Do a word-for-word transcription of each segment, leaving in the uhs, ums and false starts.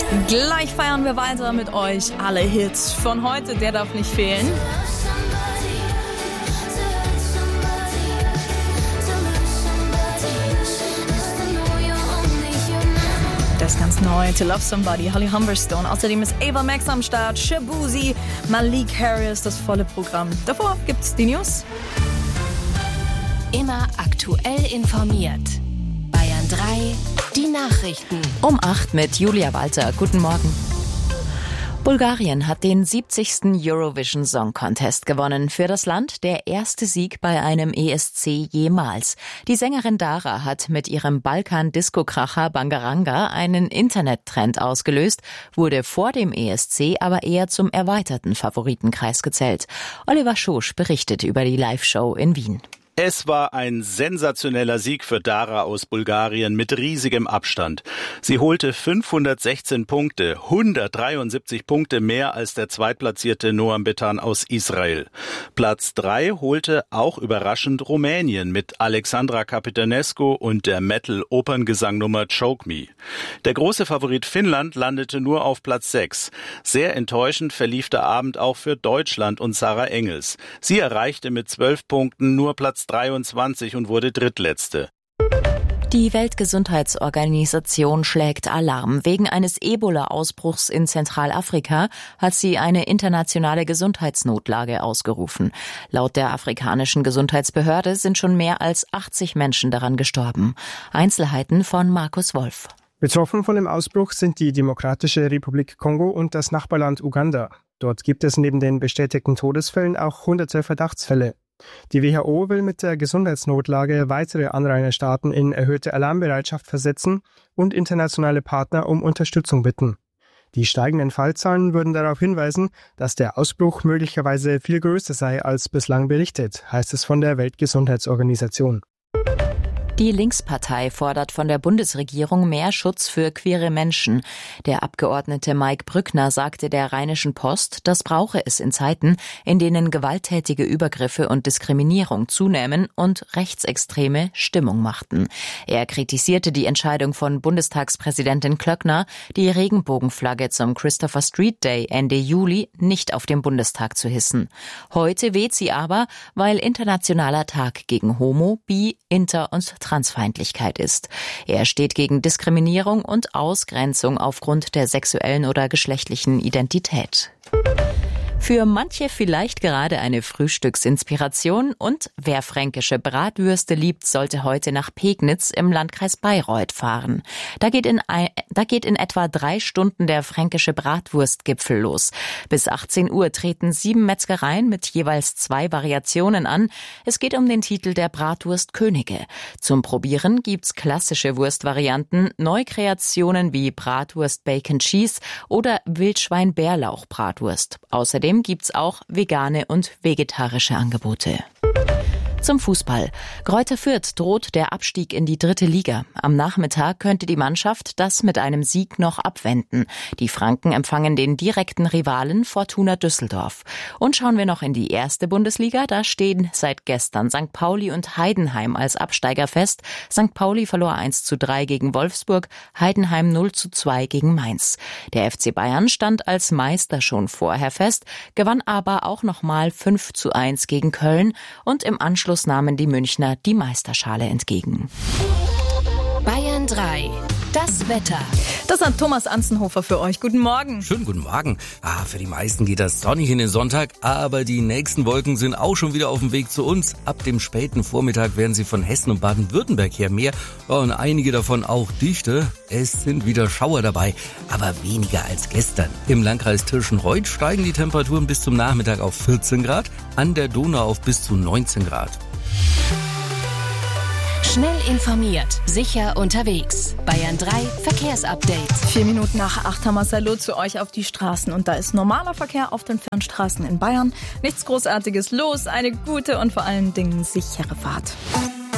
Gleich feiern wir weiter mit euch alle Hits von heute, der darf nicht fehlen. Das ist ganz neu, To Love Somebody, Holly Humberstone. Außerdem ist Ava Max am Start, Shabuzi, Malik Harris, das volle Programm. Davor gibt's die News. Immer aktuell informiert. Bayern drei, die Nachrichten. Um acht mit Julia Walter. Guten Morgen. Bulgarien hat den siebzigsten Eurovision Song Contest gewonnen. Für das Land der erste Sieg bei einem E S C jemals. Die Sängerin Dara hat mit ihrem Balkan-Disco-Kracher Bangaranga einen Internettrend ausgelöst, wurde vor dem E S C aber eher zum erweiterten Favoritenkreis gezählt. Oliver Schosch berichtet über die Live-Show in Wien. Es war ein sensationeller Sieg für Dara aus Bulgarien mit riesigem Abstand. Sie holte fünfhundertsechzehn Punkte, hundertdreiundsiebzig Punkte mehr als der zweitplatzierte Noam Betan aus Israel. Platz drei holte auch überraschend Rumänien mit Alexandra Capitanescu und der Metal-Operngesangnummer Choke Me. Der große Favorit Finnland landete nur auf Platz sechs. Sehr enttäuschend verlief der Abend auch für Deutschland und Sarah Engels. Sie erreichte mit zwölf Punkten nur Platz dreiundzwanzig und wurde drittletzte. Die Weltgesundheitsorganisation schlägt Alarm. Wegen eines Ebola-Ausbruchs in Zentralafrika hat sie eine internationale Gesundheitsnotlage ausgerufen. Laut der afrikanischen Gesundheitsbehörde sind schon mehr als achtzig Menschen daran gestorben. Einzelheiten von Markus Wolf. Betroffen von dem Ausbruch sind die Demokratische Republik Kongo und das Nachbarland Uganda. Dort gibt es neben den bestätigten Todesfällen auch hunderte Verdachtsfälle. Die W H O will mit der Gesundheitsnotlage weitere Anrainerstaaten in erhöhte Alarmbereitschaft versetzen und internationale Partner um Unterstützung bitten. Die steigenden Fallzahlen würden darauf hinweisen, dass der Ausbruch möglicherweise viel größer sei als bislang berichtet, heißt es von der Weltgesundheitsorganisation. Die Linkspartei fordert von der Bundesregierung mehr Schutz für queere Menschen. Der Abgeordnete Mike Brückner sagte der Rheinischen Post, das brauche es in Zeiten, in denen gewalttätige Übergriffe und Diskriminierung zunehmen und Rechtsextreme Stimmung machten. Er kritisierte die Entscheidung von Bundestagspräsidentin Klöckner, die Regenbogenflagge zum Christopher Street Day Ende Juli nicht auf dem Bundestag zu hissen. Heute weht sie aber, weil Internationaler Tag gegen Homo-, Bi-, Inter- und Transfeindlichkeit ist. Er steht gegen Diskriminierung und Ausgrenzung aufgrund der sexuellen oder geschlechtlichen Identität. Für manche vielleicht gerade eine Frühstücksinspiration und wer fränkische Bratwürste liebt, sollte heute nach Pegnitz im Landkreis Bayreuth fahren. Da geht in, ein, da geht in etwa drei Stunden der fränkische Bratwurstgipfel los. Bis achtzehn Uhr treten sieben Metzgereien mit jeweils zwei Variationen an. Es geht um den Titel der Bratwurstkönige. Zum Probieren gibt's klassische Wurstvarianten, Neukreationen wie Bratwurst Bacon Cheese oder Wildschwein-Bärlauch-Bratwurst. Außerdem gibt's auch vegane und vegetarische Angebote. Zum Fußball. Greuther Fürth droht der Abstieg in die dritte Liga. Am Nachmittag könnte die Mannschaft das mit einem Sieg noch abwenden. Die Franken empfangen den direkten Rivalen Fortuna Düsseldorf. Und schauen wir noch in die erste Bundesliga. Da stehen seit gestern Sankt Pauli und Heidenheim als Absteiger fest. Sankt Pauli verlor eins zu drei gegen Wolfsburg, Heidenheim null zu zwei gegen Mainz. Der F C Bayern stand als Meister schon vorher fest, gewann aber auch nochmal fünf zu eins gegen Köln und im Anschluss nahmen die Münchner die Meisterschale entgegen. Bayern drei. Das Wetter. Das hat Thomas Anzenhofer für euch. Guten Morgen. Schönen guten Morgen. Ah, für die meisten geht das sonnig in den Sonntag, aber die nächsten Wolken sind auch schon wieder auf dem Weg zu uns. Ab dem späten Vormittag werden sie von Hessen und Baden-Württemberg her mehr und einige davon auch dichte. Es sind wieder Schauer dabei, aber weniger als gestern. Im Landkreis Tirschenreuth steigen die Temperaturen bis zum Nachmittag auf vierzehn Grad, an der Donau auf bis zu neunzehn Grad. Schnell informiert, sicher unterwegs. Bayern drei Verkehrsupdate. Vier Minuten nach acht haben wir Salut zu euch auf die Straßen. Und da ist normaler Verkehr auf den Fernstraßen in Bayern. Nichts Großartiges los, eine gute und vor allen Dingen sichere Fahrt.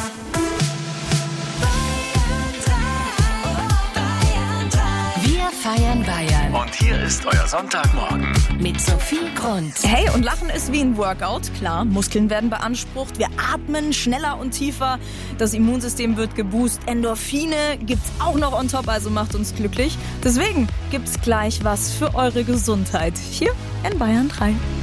Wir Bayern Bayern. Und hier ist euer Sonntagmorgen. Mit Sophie Grund. Hey, und Lachen ist wie ein Workout. Klar, Muskeln werden beansprucht, wir atmen schneller und tiefer, das Immunsystem wird geboostet, Endorphine gibt's auch noch on top, also macht uns glücklich. Deswegen gibt's gleich was für eure Gesundheit hier in Bayern drei.